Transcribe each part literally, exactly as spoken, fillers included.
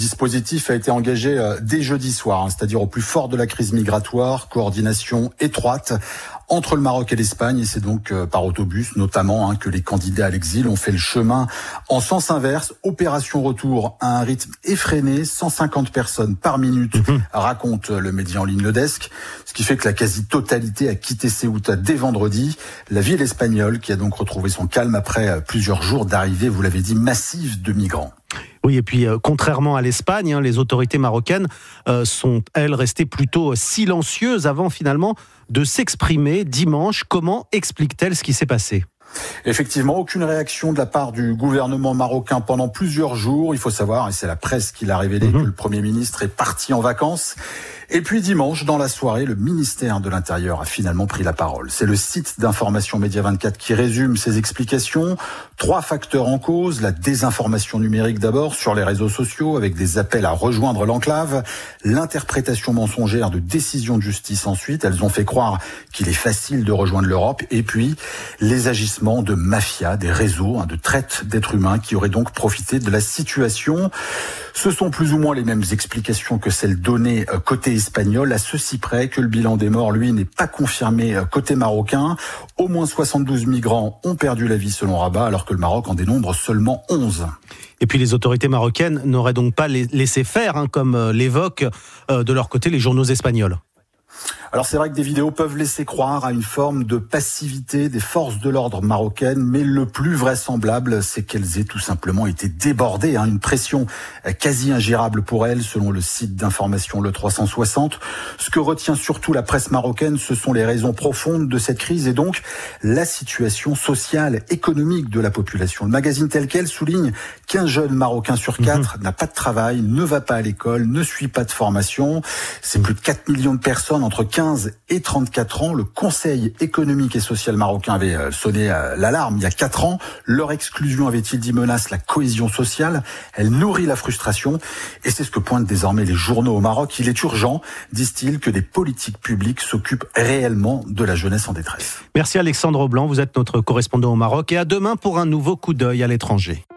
dispositif a été engagé dès jeudi soir, hein, c'est-à-dire au plus fort de la crise migratoire, coordination étroite entre le Maroc et l'Espagne, et c'est donc euh, par autobus notamment hein, que les candidats à l'exil ont fait le chemin en sens inverse. Opération retour à un rythme effréné, cent cinquante personnes par minute, mmh. raconte le média en ligne Le Desk, ce qui fait que la quasi-totalité a quitté Ceuta dès vendredi. La ville espagnole qui a donc retrouvé son calme après plusieurs jours d'arrivée, vous l'avez dit, massive de migrants. Oui, et puis euh, contrairement à l'Espagne, hein, les autorités marocaines euh, sont, elles, restées plutôt silencieuses avant finalement de s'exprimer dimanche. Comment explique-t-elle ce qui s'est passé ? Effectivement, aucune réaction de la part du gouvernement marocain pendant plusieurs jours. Il faut savoir, et c'est la presse qui l'a révélé, mmh. que le Premier ministre est parti en vacances. Et puis dimanche, dans la soirée, le ministère de l'Intérieur a finalement pris la parole. C'est le site d'information Média vingt-quatre qui résume ses explications. Trois facteurs en cause. La désinformation numérique d'abord sur les réseaux sociaux avec des appels à rejoindre l'enclave. L'interprétation mensongère de décisions de justice ensuite. Elles ont fait croire qu'il est facile de rejoindre l'Europe. Et puis, les agissements de mafias, des réseaux hein, de traite d'êtres humains qui auraient donc profité de la situation. Ce sont plus ou moins les mêmes explications que celles données côté espagnol, à ceci près que le bilan des morts, lui, n'est pas confirmé côté marocain. Au moins soixante-douze migrants ont perdu la vie selon Rabat, alors que le Maroc en dénombre seulement onze. Et puis les autorités marocaines n'auraient donc pas laissé faire, hein, comme l'évoquent euh, de leur côté les journaux espagnols. Alors c'est vrai que des vidéos peuvent laisser croire à une forme de passivité des forces de l'ordre marocaines, mais le plus vraisemblable, c'est qu'elles aient tout simplement été débordées, hein, une pression quasi ingérable pour elles, selon le site d'information Le trois cent soixante. Ce que retient surtout la presse marocaine, ce sont les raisons profondes de cette crise et donc la situation sociale, économique de la population. Le magazine Tel Quel souligne qu'un jeune Marocain sur quatre mmh. n'a pas de travail, ne va pas à l'école, ne suit pas de formation. C'est plus de quatre millions de personnes entre quinze et trente-quatre ans. Le Conseil économique et social marocain avait sonné l'alarme il y a quatre ans. Leur exclusion, avait-il dit, menace la cohésion sociale. Elle nourrit la frustration. Et c'est ce que pointent désormais les journaux au Maroc. Il est urgent, disent-ils, que des politiques publiques s'occupent réellement de la jeunesse en détresse. Merci Alexandre Blanc, vous êtes notre correspondant au Maroc. Et à demain pour un nouveau coup d'œil à l'étranger.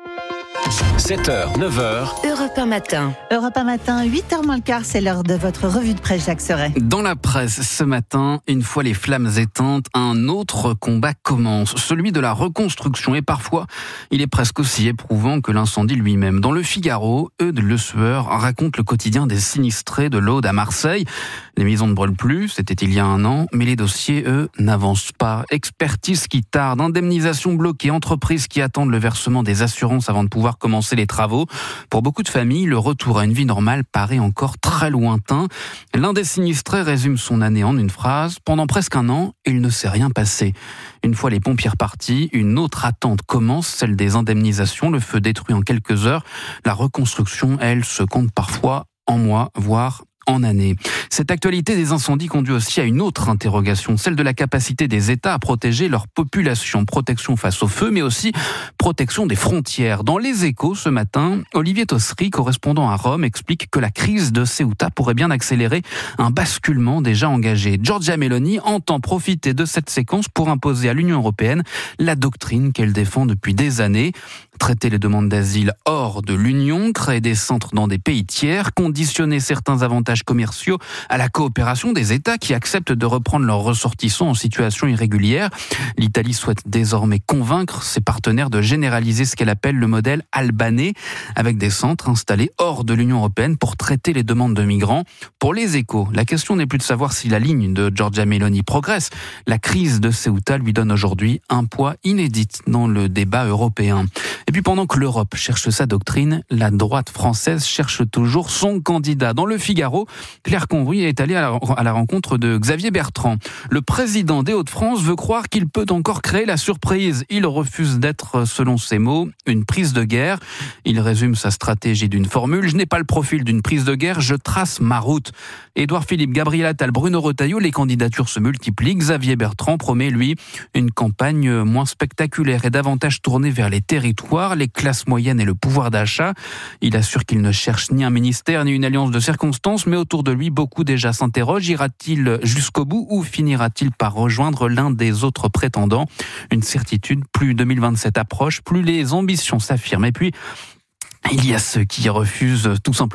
sept heures, neuf heures. Europe un matin. Europe un matin, huit heures moins le quart, c'est l'heure de votre revue de presse, Jacques Serret. Dans la presse, ce matin, une fois les flammes éteintes, un autre combat commence, celui de la reconstruction. Et parfois, il est presque aussi éprouvant que l'incendie lui-même. Dans le Figaro, Eudes Le Sueur raconte le quotidien des sinistrés de l'Aude à Marseille. Les maisons ne brûlent plus, c'était il y a un an, mais les dossiers, eux, n'avancent pas. Expertise qui tarde, indemnisation bloquée, entreprises qui attendent le versement des assurances avant de pouvoir commencer les travaux. Pour beaucoup de familles, le retour à une vie normale paraît encore très lointain. L'un des sinistrés résume son année en une phrase. Pendant presque un an, il ne s'est rien passé. Une fois les pompiers partis, une autre attente commence, celle des indemnisations. Le feu détruit en quelques heures. La reconstruction, elle, se compte parfois en mois, voire en année. Cette actualité des incendies conduit aussi à une autre interrogation, celle de la capacité des États à protéger leur population. Protection face au feu, mais aussi protection des frontières. Dans Les Échos, ce matin, Olivier Tossery, correspondant à Rome, explique que la crise de Ceuta pourrait bien accélérer un basculement déjà engagé. Giorgia Meloni entend profiter de cette séquence pour imposer à l'Union européenne la doctrine qu'elle défend depuis des années. Traiter les demandes d'asile hors de l'Union, créer des centres dans des pays tiers, conditionner certains avantages commerciaux à la coopération des États qui acceptent de reprendre leurs ressortissants en situation irrégulière. L'Italie souhaite désormais convaincre ses partenaires de généraliser ce qu'elle appelle le modèle albanais, avec des centres installés hors de l'Union européenne pour traiter les demandes de migrants. Pour Les Échos, la question n'est plus de savoir si la ligne de Giorgia Meloni progresse. La crise de Ceuta lui donne aujourd'hui un poids inédit dans le débat européen. Et puis pendant que l'Europe cherche sa doctrine, la droite française cherche toujours son candidat. Dans le Figaro, Claire Conruy est allée à la, à la rencontre de Xavier Bertrand. Le président des Hauts-de-France veut croire qu'il peut encore créer la surprise. Il refuse d'être, selon ses mots, une prise de guerre. Il résume sa stratégie d'une formule. Je n'ai pas le profil d'une prise de guerre, je trace ma route. Édouard Philippe, Gabriel Attal, Bruno Retailleau, les candidatures se multiplient. Xavier Bertrand promet, lui, une campagne moins spectaculaire et davantage tournée vers les territoires, les classes moyennes et le pouvoir d'achat. Il assure qu'il ne cherche ni un ministère ni une alliance de circonstances, mais autour de lui, beaucoup déjà s'interrogent. Ira-t-il jusqu'au bout ou finira-t-il par rejoindre l'un des autres prétendants ? Une certitude, plus deux mille vingt-sept approche, plus les ambitions s'affirment. Et puis, il y a ceux qui refusent tout simplement